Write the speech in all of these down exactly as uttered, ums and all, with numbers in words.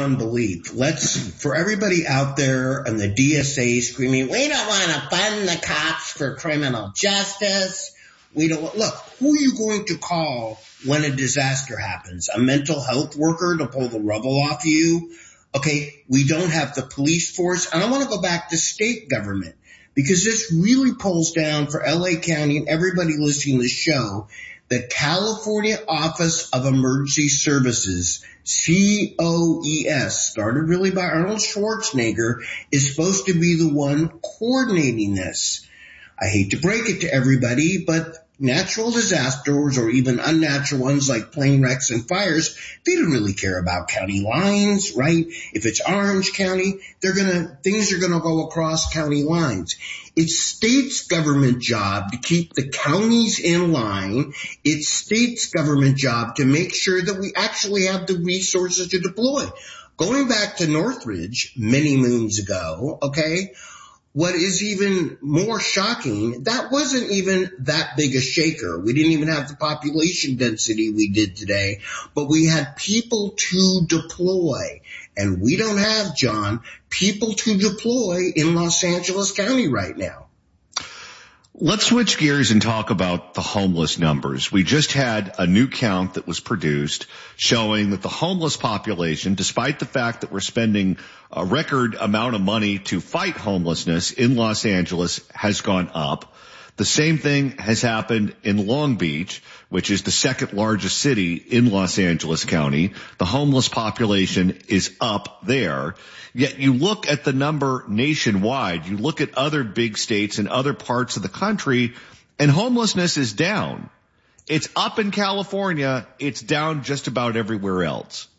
beyond belief. Let's, for everybody out there and the D S A screaming, we don't want to fund the cops for criminal justice. We don't, look, who are you going to call when a disaster happens? A mental health worker to pull the rubble off you? Okay, we don't have the police force. And I want to go back to state government, because this really pulls down for L A County and everybody listening to the show. The California Office of Emergency Services, C O E S, started really by Arnold Schwarzenegger, is supposed to be the one coordinating this. I hate to break it to everybody, but natural disasters or even unnatural ones like plane wrecks and fires, they don't really care about county lines, right? If it's Orange County, they're gonna, things are gonna go across county lines. It's state's government job to keep the counties in line. It's state's government job to make sure that we actually have the resources to deploy. Going back to Northridge many moons ago, okay, what is even more shocking, that wasn't even that big a shaker. We didn't even have the population density we did today, but we had people to deploy. And we don't have, John, people to deploy in Los Angeles County right now. Let's switch gears and talk about the homeless numbers. We just had a new count that was produced showing that the homeless population, despite the fact that we're spending a record amount of money to fight homelessness in Los Angeles, has gone up. The same thing has happened in Long Beach, which is the second largest city in Los Angeles County. The homeless population is up there. Yet you look at the number nationwide, you look at other big states and other parts of the country, and homelessness is down. It's up in California. It's down just about everywhere else.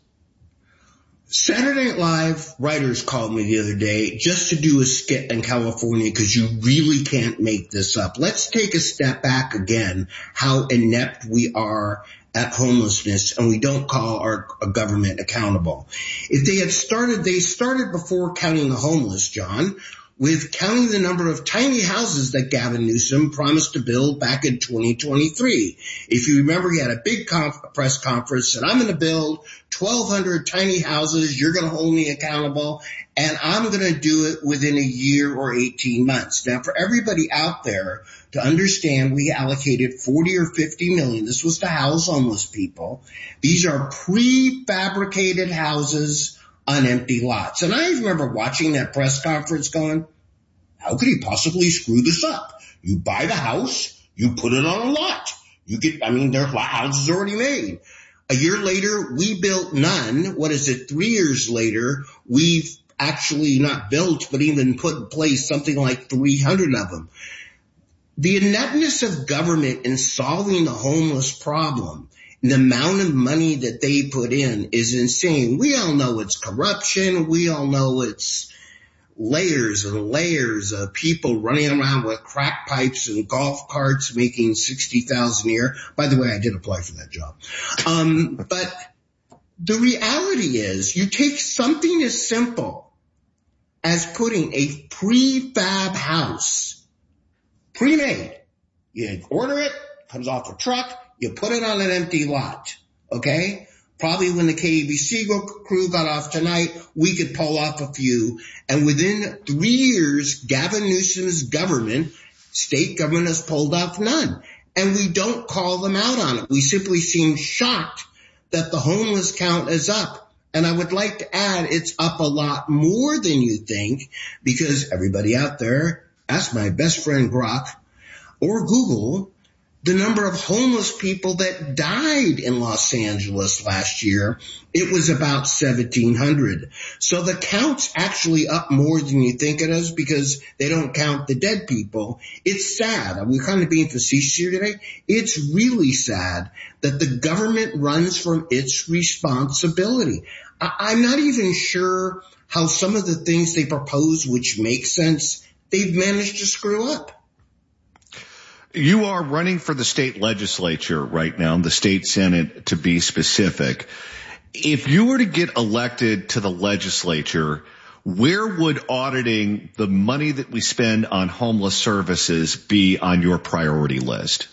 Saturday Night Live writers called me the other day just to do a skit in California because you really can't make this up. Let's take a step back again, how inept we are at homelessness, and we don't call our, our government accountable. If they had started, they started before counting the homeless, John, with counting the number of tiny houses that Gavin Newsom promised to build back in twenty twenty-three. If you remember, he had a big conf- press conference, said, I'm going to build twelve hundred tiny houses. You're going to hold me accountable, and I'm going to do it within a year or eighteen months. Now, for everybody out there to understand, we allocated forty or fifty million. This was to house homeless people. These are prefabricated houses on empty lots. And I remember watching that press conference going, how could he possibly screw this up? You buy the house, you put it on a lot. You get, I mean, their house is already made. A year later, we built none. What is it? Three years later, we've actually not built, but even put in place something like three hundred of them. The ineptness of government in solving the homeless problem, the amount of money that they put in is insane. We all know it's corruption. We all know it's layers and layers of people running around with crack pipes and golf carts making sixty thousand dollars a year. By the way, I did apply for that job. Um, but the reality is you take something as simple as putting a prefab house, pre-made. You order it, comes off a truck, you put it on an empty lot, okay? Probably when the K A B C crew got off tonight, we could pull off a few. And within three years, Gavin Newsom's government, state government, has pulled off none. And we don't call them out on it. We simply seem shocked that the homeless count is up. And I would like to add it's up a lot more than you think, because everybody out there, ask my best friend Grok or Google, the number of homeless people that died in Los Angeles last year, it was about seventeen hundred. So the count's actually up more than you think it is because they don't count the dead people. It's sad. We're kind of being facetious here today. It's really sad that the government runs from its responsibility. I- I'm not even sure how some of the things they propose, which make sense, they've managed to screw up. You are running for the state legislature right now, the state senate to be specific. If you were to get elected to the legislature, where would auditing the money that we spend on homeless services be on your priority list?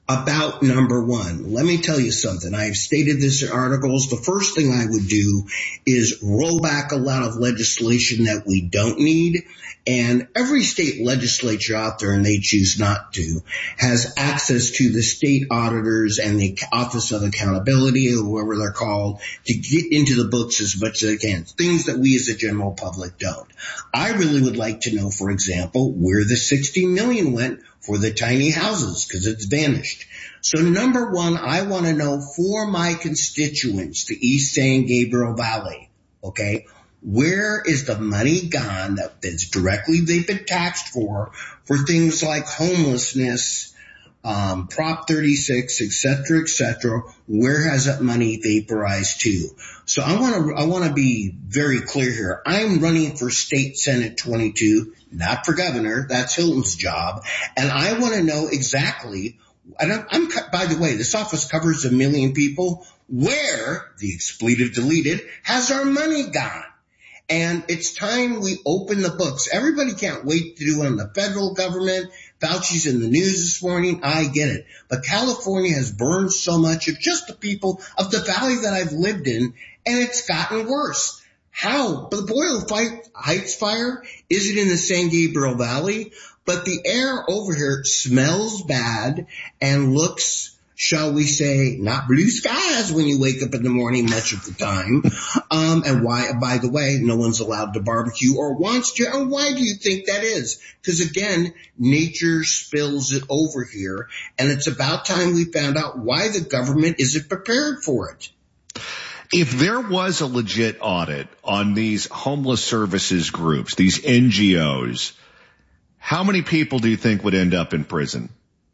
about number one. Let me tell you something. I've stated this in articles. The first thing I would do is roll back a lot of legislation that we don't need. And every state legislature out there, and they choose not to, has access to the state auditors and the Office of Accountability, or whoever they're called, to get into the books as much as they can. Things that we as the general public don't. I really would like to know, for example, where the sixty million went for the tiny houses, because it's vanished. So number one, I want to know for my constituents, the East San Gabriel Valley, okay, where is the money gone that that's directly they've been taxed for, for things like homelessness, um, Prop thirty-six, et cetera, et cetera. Where has that money vaporized to? So I want to, I want to be very clear here. I'm running for State Senate twenty-two, not for governor. That's Hilton's job. And I want to know exactly, and I'm, I'm, by the way, this office covers a million people. Where, the expletive deleted, has our money gone? And it's time we open the books. Everybody can't wait to do it on the federal government. Fauci's in the news this morning. I get it. But California has burned so much of just the people of the valley that I've lived in, and it's gotten worse. How? But the Boyle Heights fire isn't in the San Gabriel Valley, but the air over here smells bad and looks, shall we say, not blue skies when you wake up in the morning much of the time. Um, and why, by the way, no one's allowed to barbecue or wants to. And why do you think that is? Because again, nature spills it over here. And it's about time we found out why the government isn't prepared for it. If there was a legit audit on these homeless services groups, these N G Os, how many people do you think would end up in prison?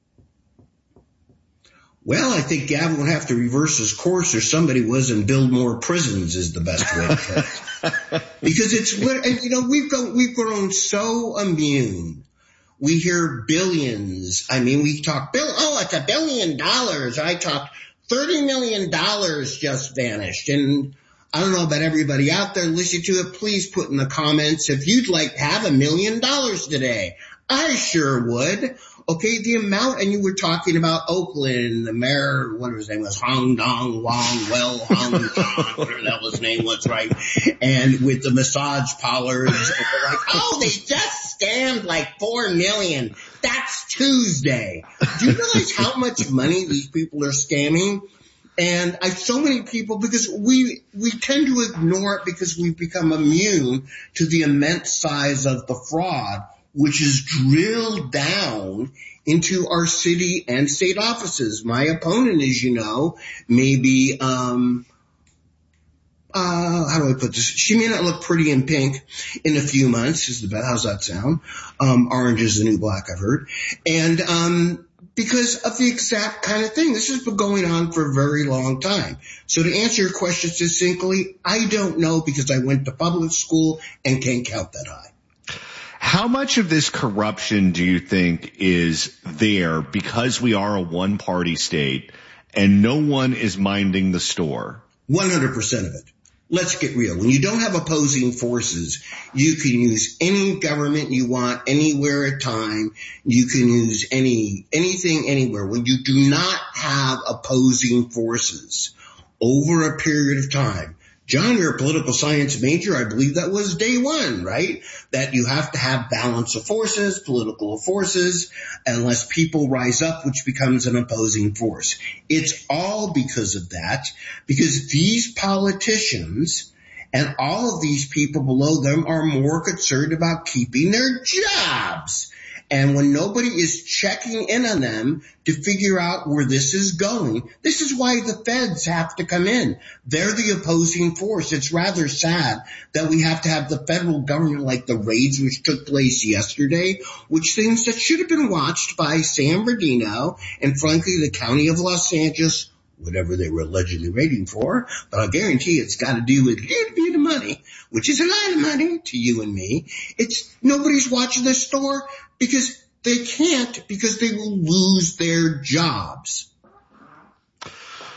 Well, I think Gavin would have to reverse his course, or somebody was, and build more prisons is the best way to put it. Because it's, and you know, we've grown, we've grown so immune. We hear billions. I mean, we talk, bill, oh, it's a billion dollars. I talked thirty million dollars just vanished. And I don't know about everybody out there listening to it. Please put in the comments if you'd like to have a million dollars today. I sure would. Okay, the amount, and you were talking about Oakland, the mayor, whatever his name was, Hong Dong Wong, Well Hong Dong, whatever that was his name was, right? And with the massage parlors, and they're like, oh, they just scammed like four million. That's Tuesday. Do you realize how much money these people are scamming? And I, so many people, because we, we tend to ignore it because we've become immune to the immense size of the fraud, which is drilled down into our city and state offices. My opponent, as you know, may be, um, uh, how do I put this? She may not look pretty in pink in a few months. Is the best. How's that sound? Um, orange is the new black, I've heard. And, um, because of the exact kind of thing. This has been going on for a very long time. So to answer your question succinctly, I don't know because I went to public school and can't count that high. How much of this corruption do you think is there because we are a one-party state and no one is minding the store? one hundred percent of it. Let's get real. When you don't have opposing forces, you can use any government you want anywhere at time. You can use any anything anywhere. When you do not have opposing forces over a period of time, John, you're a political science major. I believe that was day one, right? That you have to have balance of forces, political forces, unless people rise up, which becomes an opposing force. It's all because of that, because these politicians and all of these people below them are more concerned about keeping their jobs. And when nobody is checking in on them to figure out where this is going, this is why the feds have to come in. They're the opposing force. It's rather sad that we have to have the federal government, like the raids which took place yesterday, which things that should have been watched by San Bernardino and, frankly, the county of Los Angeles, whatever they were allegedly raiding for. But I'll guarantee it's got to do with a little bit of money, which is a lot of money to you and me. It's nobody's watching this store because they can't, because they will lose their jobs.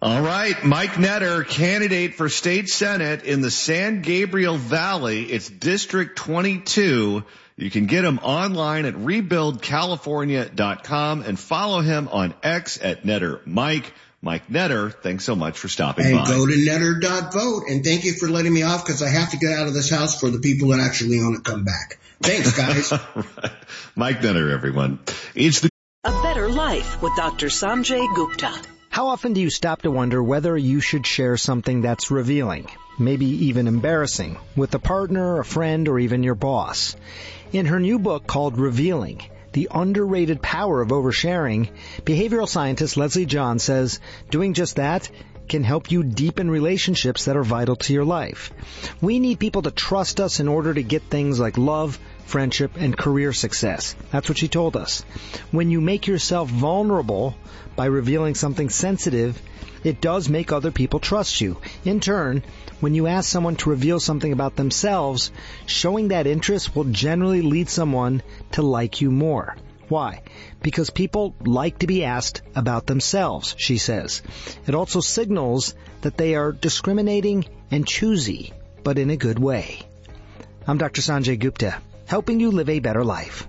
All right, Mike Netter, candidate for state senate in the San Gabriel Valley. It's District twenty-two. You can get him online at rebuild california dot com and follow him on X at Netter Mike. Mike Netter, thanks so much for stopping and by. And go to netter dot vote. And thank you for letting me off because I have to get out of this house for the people that actually want to come back. Thanks, guys. Right. Mike Netter, everyone. It's the A Better Life with Doctor Sanjay Gupta. How often do you stop to wonder whether you should share something that's revealing, maybe even embarrassing, with a partner, a friend, or even your boss? In her new book called Revealing, The Underrated Power of Oversharing, behavioral scientist Leslie John says doing just that can help you deepen relationships that are vital to your life. We need people to trust us in order to get things like love, friendship, and career success. That's what she told us. When you make yourself vulnerable by revealing something sensitive, it does make other people trust you. In turn, when you ask someone to reveal something about themselves, showing that interest will generally lead someone to like you more. Why? Because people like to be asked about themselves, she says. It also signals that they are discriminating and choosy, but in a good way. I'm Doctor Sanjay Gupta, helping you live a better life.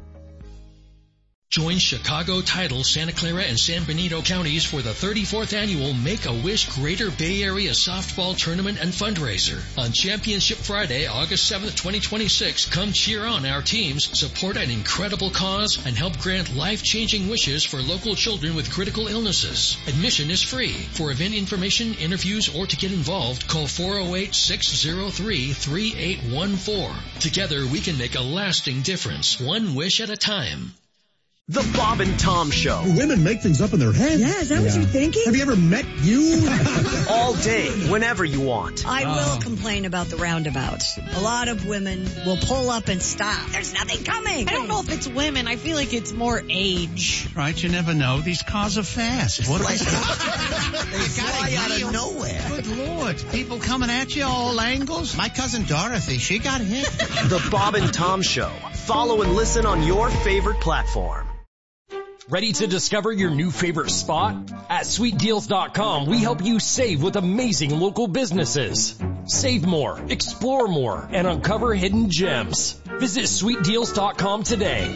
Join Chicago, Tidal, Santa Clara, and San Benito counties for the thirty-fourth annual Make-A-Wish Greater Bay Area Softball Tournament and Fundraiser. On Championship Friday, August seventh, twenty twenty-six, come cheer on our teams, support an incredible cause, and help grant life-changing wishes for local children with critical illnesses. Admission is free. For event information, interviews, or to get involved, call four oh eight, six oh three, three eight one four. Together, we can make a lasting difference, one wish at a time. The Bob and Tom Show. Women make things up in their heads. Yeah, is that yeah. what you're thinking? Have you ever met you? All day, whenever you want. I will oh. complain about the roundabouts. A lot of women will pull up and stop. There's nothing coming. I don't know if it's women. I feel like it's more age. Right, you never know. These cars are fast. What they fly out of nowhere. Good Lord. People coming at you all angles. My cousin Dorothy, she got hit. The Bob and Tom Show. Follow and listen on your favorite platform. Ready to discover your new favorite spot? At sweet deals dot com, we help you save with amazing local businesses. Save more, explore more, and uncover hidden gems. Visit sweet deals dot com today.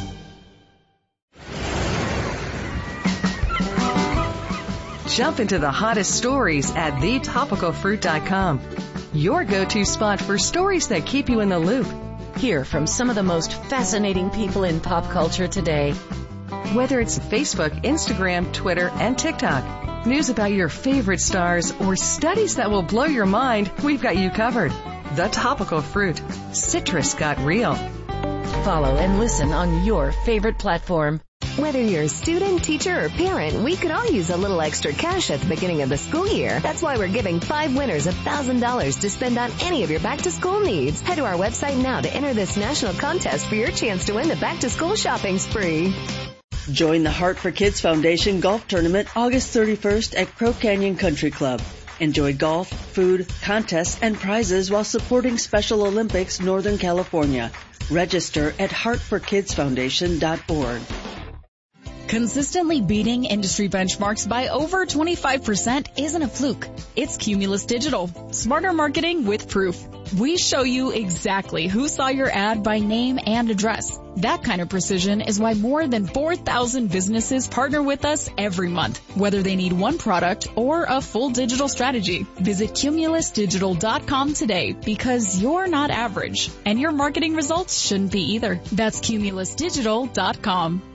Jump into the hottest stories at the topical fruit dot com. Your go-to spot for stories that keep you in the loop. Hear from some of the most fascinating people in pop culture today. Whether it's Facebook, Instagram, Twitter, and TikTok, news about your favorite stars, or studies that will blow your mind, we've got you covered. The Topical Fruit. Citrus got real. Follow and listen on your favorite platform. Whether you're a student, teacher, or parent, we could all use a little extra cash at the beginning of the school year. That's why we're giving five winners one thousand dollars to spend on any of your back-to-school needs. Head to our website now to enter this national contest for your chance to win the back-to-school shopping spree. Join the Heart for Kids Foundation Golf Tournament August thirty-first at Crow Canyon Country Club. Enjoy golf, food, contests, and prizes while supporting Special Olympics Northern California. Register at heart for kids foundation dot org. Consistently beating industry benchmarks by over twenty-five percent isn't a fluke. It's Cumulus Digital. Smarter marketing with proof. We show you exactly who saw your ad by name and address. That kind of precision is why more than four thousand businesses partner with us every month, whether they need one product or a full digital strategy. Visit cumulus digital dot com today because you're not average, and your marketing results shouldn't be either. That's cumulus digital dot com.